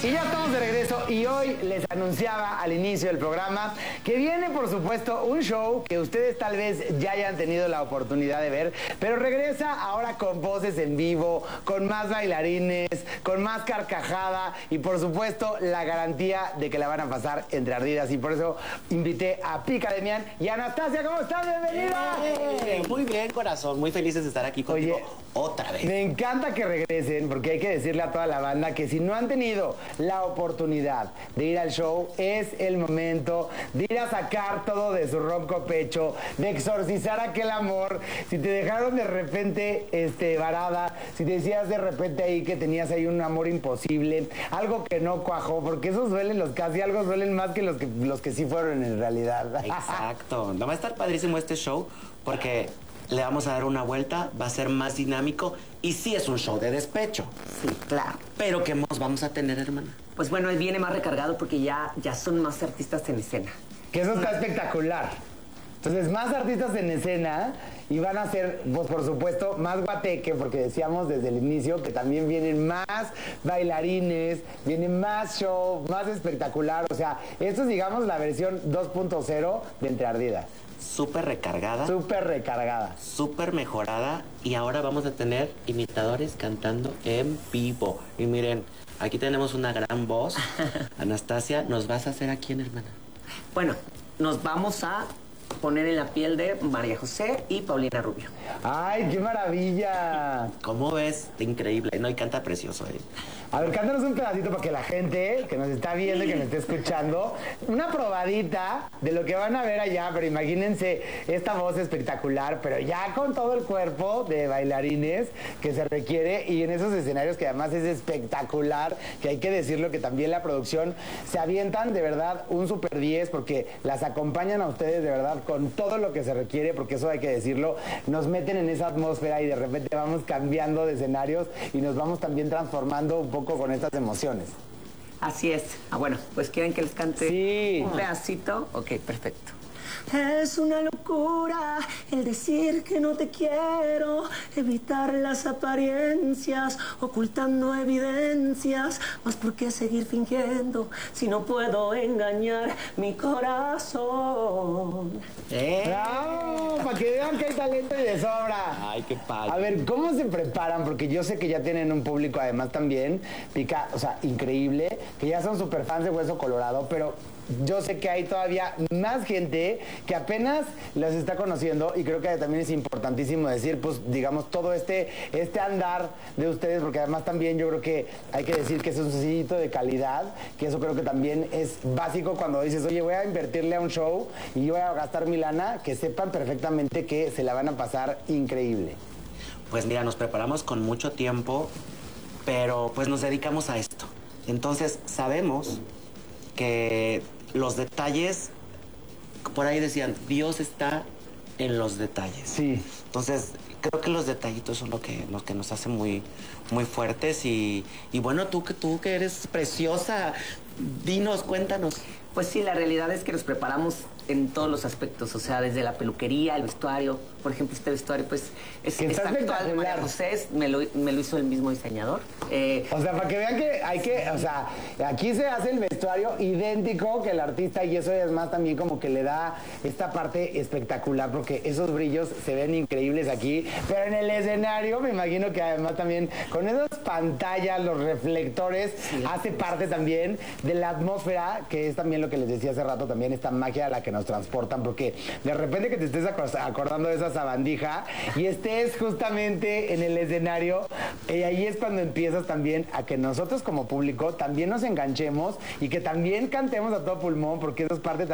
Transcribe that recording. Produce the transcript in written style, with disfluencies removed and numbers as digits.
Y ya estamos de regreso y hoy les anunciaba al inicio del programa que viene, por supuesto, un show que ustedes tal vez ya hayan tenido la oportunidad de ver, pero regresa ahora con voces en vivo, con más bailarines, con más carcajada y, por supuesto, la garantía de que la van a pasar entre ardidas. Y por eso invité a Pica Demian y a Anastasia. ¿Cómo están? ¡Bienvenida! Muy bien, corazón. Muy felices de estar aquí contigo. Oye, otra vez. Me encanta que regresen, porque hay que decirle a toda la banda que si no han tenido la oportunidad de ir al show, es el momento de ir a sacar todo de su ronco pecho, de exorcizar aquel amor. Si te dejaron de repente varada, si te decías de repente ahí que tenías ahí un amor imposible, algo que no cuajó, porque esos duelen los casi, algo duelen más que los que sí fueron en realidad. Exacto. No va a estar padrísimo este show porque le vamos a dar una vuelta, va a ser más dinámico y sí es un show de despecho. Sí, claro. Pero ¿qué más vamos a tener, hermana? Pues bueno, él viene más recargado porque ya son más artistas en escena. Que eso está espectacular. Entonces, más artistas en escena y van a ser, pues por supuesto, más guateque, porque decíamos desde el inicio que también vienen más bailarines, viene más show, más espectacular. O sea, esto es, digamos, la versión 2.0 de Entre Ardidas. Súper recargada. Súper recargada. Súper mejorada. Y ahora vamos a tener imitadores cantando en vivo. Y miren, aquí tenemos una gran voz. Anastasia, ¿nos vas a hacer a quién, hermana? Bueno, nos vamos a poner en la piel de María José y Paulina Rubio. ¡Ay, qué maravilla! ¿Cómo ves? Increíble. No, y canta precioso, ¿eh? A ver, cántanos un pedacito para que la gente que nos está viendo y que nos está escuchando, una probadita de lo que van a ver allá, pero imagínense esta voz espectacular, pero ya con todo el cuerpo de bailarines que se requiere y en esos escenarios que además es espectacular, que hay que decirlo que también la producción se avientan de verdad un super 10 porque las acompañan a ustedes de verdad con todo lo que se requiere, porque eso hay que decirlo, nos meten en esa atmósfera y de repente vamos cambiando de escenarios y nos vamos también transformando un poco con estas emociones. Así es. Bueno, pues ¿quieren que les cante sí. un pedacito? Ok, perfecto. Es una locura el decir que no te quiero, evitar las apariencias, ocultando evidencias, mas ¿por qué seguir fingiendo si no puedo engañar mi corazón? ¡Bravo! Para que vean que hay talento y de sobra. Ay, qué padre. A ver, ¿cómo se preparan? Porque yo sé que ya tienen un público además también, Pica, o sea, increíble, que ya son súper fans de Hueso Colorado, pero yo sé que hay todavía más gente que apenas los está conociendo y creo que también es importantísimo decir, pues, digamos, todo este andar de ustedes, porque además también yo creo que hay que decir que es un sellito de calidad, que eso creo que también es básico cuando dices, oye, voy a invertirle a un show y voy a gastar mi lana, que sepan perfectamente que se la van a pasar increíble. Pues mira, nos preparamos con mucho tiempo, pero pues nos dedicamos a esto. Entonces sabemos que los detalles, por ahí decían, Dios está en los detalles. Sí. Entonces, creo que los detallitos son lo que nos hace muy, muy fuertes y bueno, tú que eres preciosa, dinos, cuéntanos. Pues sí, la realidad es que nos preparamos en todos los aspectos, o sea, desde la peluquería, el vestuario. Por ejemplo, este vestuario, pues, es actual de María José, me lo hizo el mismo diseñador. O sea, para que vean que hay que, o sea, aquí se hace el vestuario idéntico que el artista y eso es más también como que le da esta parte espectacular porque esos brillos se ven increíbles aquí, pero en el escenario me imagino que además también con esas pantallas, los reflectores, sí, hace parte también de la atmósfera, que es también lo que les decía hace rato, también esta magia a la que nos transportan, porque de repente que te estés acordando de esa sabandija y estés justamente en el escenario, ahí es cuando empiezas también a que nosotros como público también nos enganchemos y que también cantemos a todo pulmón, porque eso es parte